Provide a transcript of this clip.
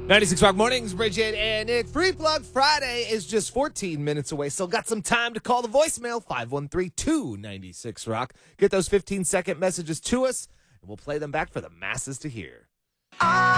96 Rock Mornings, Bridget and Nick. Free Plug Friday is just 14 minutes away. Still got some time to call the voicemail, 513-296-ROCK. Get those 15-second messages to us, and we'll play them back for the masses to hear.